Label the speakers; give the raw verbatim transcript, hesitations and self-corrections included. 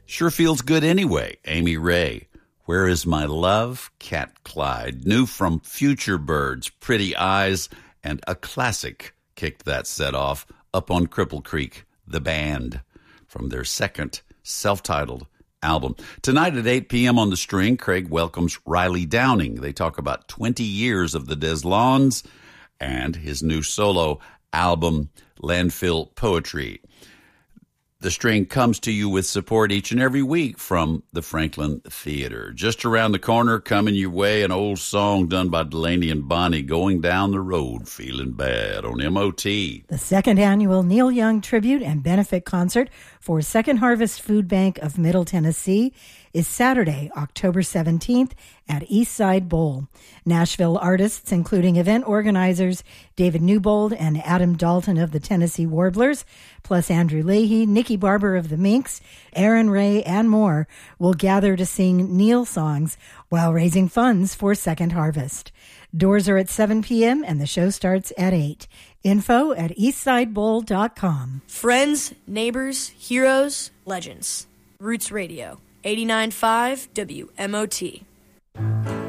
Speaker 1: Sure Feels Good Anyway, Amy Ray. Where Is My Love, Cat Clyde. New from Future Birds, Pretty Eyes, and a classic kicked that set off, Up on Cripple Creek, The Band, from their second self-titled album. Tonight at eight p.m. on The String, Craig welcomes Riley Downing. They talk about twenty years of the Des Lawns and his new solo album, Landfill Poetry. The String comes to you with support each and every week from the Franklin Theater. Just around the corner, coming your way, an old song done by Delaney and Bonnie, Going Down the Road Feeling Bad on M O T.
Speaker 2: The second annual Neil Young Tribute and Benefit Concert for Second Harvest Food Bank of Middle Tennessee is Saturday, October seventeenth at Eastside Bowl. Nashville artists, including event organizers David Newbold and Adam Dalton of the Tennessee Warblers, plus Andrew Leahy, Nikki Barber of the Minks, Aaron Ray, and more, will gather to sing Neil songs while raising funds for Second Harvest. Doors are at seven p.m. and the show starts at eight. Info at eastside bowl dot com.
Speaker 3: Friends, neighbors, heroes, legends. Roots Radio, eighty-nine point five W M O T.